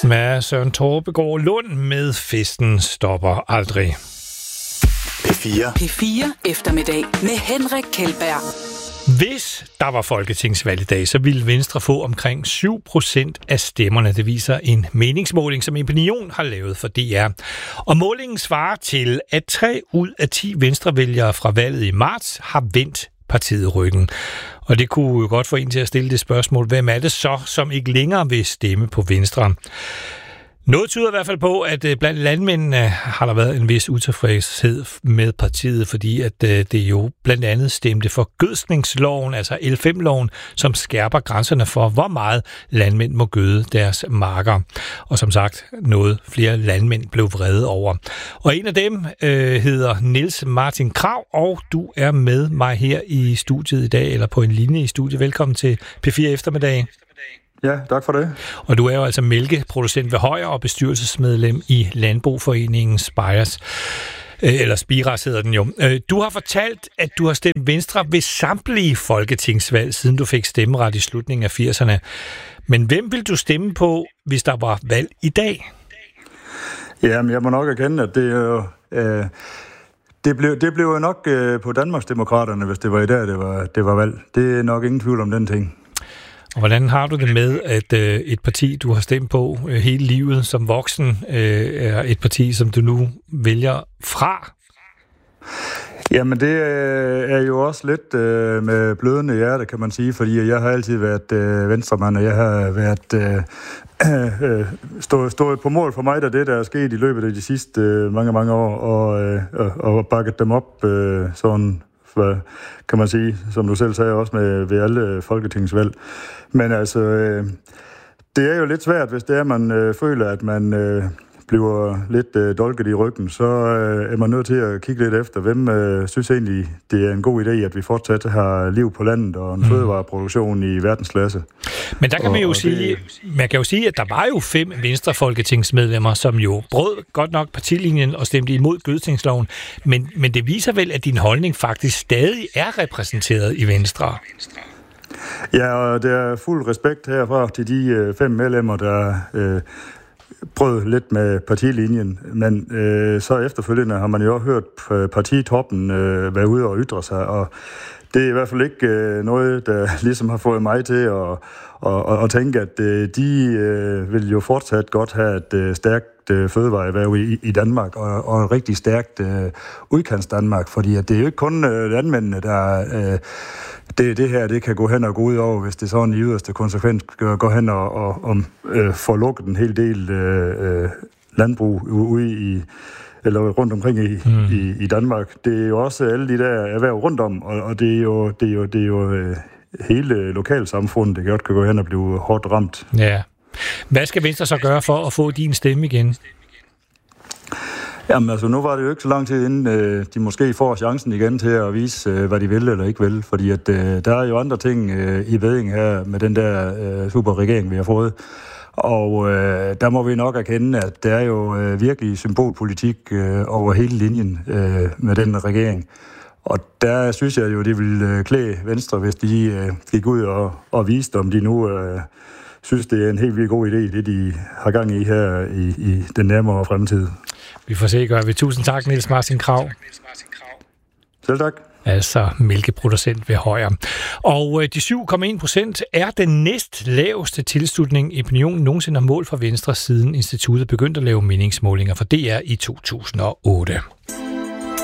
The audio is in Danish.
Med Søren Torpegaard Lund med Festen stopper aldrig. P4 eftermiddag med Henrik Kjeldberg. Hvis der var folketingsvalg i dag, så ville Venstre få omkring 7% af stemmerne. Det viser en meningsmåling, som Opinion har lavet for DR. Og målingen svarer til, at 3 ud af 10 venstrevælgere fra valget i marts har vendt partiet ryggen. Og det kunne jo godt få en til at stille det spørgsmål, hvem er det så, som ikke længere vil stemme på Venstre? Noget tyder i hvert fald på, at blandt landmændene har der været en vis utilfredshed med partiet, fordi at det jo blandt andet stemte for gødskningsloven, altså L5-loven, som skærper grænserne for, hvor meget landmænd må gøde deres marker. Og som sagt, noget flere landmænd blev vrede over. Og en af dem hedder Niels Martin Krag, og du er med mig her i studiet i dag, eller på en linje i studiet. Velkommen til P4 eftermiddag. Ja, tak for det. Og du er jo altså mælkeproducent ved Højer og bestyrelsesmedlem i Landboforeningen Spires. Eller Spiras hedder den jo. Du har fortalt, at du har stemt Venstre ved samtlige folketingsvalg, siden du fik stemmeret i slutningen af 80'erne. Men hvem vil du stemme på, hvis der var valg i dag? Jamen, jeg må nok erkende, at det er jo... Det blev jo nok på Danmarksdemokraterne, hvis det var i dag, det var valg. Det er nok ingen tvivl om den ting. Og hvordan har du det med, at et parti, du har stemt på hele livet som voksen, er et parti, som du nu vælger fra? Jamen, det er jo også lidt med blødende hjerte, kan man sige, fordi jeg har altid været venstremand, og jeg har været stået på mål for mig, da det der er sket i løbet af de sidste mange år, og bakket dem op sådan, kan man sige, som du selv sagde, også ved alle folketingsvalg. Men altså, det er jo lidt svært, hvis det er, man føler, at man bliver lidt dolket i ryggen, så er man nødt til at kigge lidt efter, hvem synes egentlig, det er en god idé, at vi fortsat har liv på landet og en fødevareproduktion i verdensklasse. Men der kan man jo sige, at der var jo 5 venstrefolketingsmedlemmer, som jo brød godt nok partilinjen og stemte imod gødskningsloven, men det viser vel, at din holdning faktisk stadig er repræsenteret i Venstre. Ja, og der er fuld respekt herfra til de 5 medlemmer, der brød lidt med partilinjen, men så efterfølgende har man jo hørt partitoppen være ude og ytre sig, og det er i hvert fald ikke noget, der ligesom har fået mig til at tænke, at de vil jo fortsat godt have et stærkt fødevareerhverv i Danmark, og et rigtig stærkt udkants Danmark, fordi at det er jo ikke kun landmændene, der det her, det kan gå hen og gå ud over, hvis det sådan i yderste konsekvens går hen og får lukket en hel del landbrug ude i eller rundt omkring i Danmark. Det er jo også alle de der erhverv rundt om, og det er jo hele lokalsamfundet, det godt kan gå hen og blive hårdt ramt. Ja. Hvad skal Venstre så gøre for at få din stemme igen? Jamen altså, nu var det jo ikke så lang tid inden de måske får chancen igen til at vise, hvad de vil eller ikke vil, fordi at der er jo andre ting i væding her med den der superregering, vi har fået. Og der må vi nok erkende, at der er jo virkelig symbolpolitik over hele linjen med den regering. Og der synes jeg jo, det ville klæde Venstre, hvis de gik ud og viste, om de nu synes, det er en helt vildt god idé, det de har gang i her i den nærmere fremtid. Vi får se, gør vi. Tusind tak, Niels Martin Krag. Selv tak. Altså mælkeproducent ved Højer. Og de 7,1% er den næst laveste tilslutning Opinion nogensinde har målt for Venstre, siden instituttet begyndte at lave meningsmålinger for DR i 2008.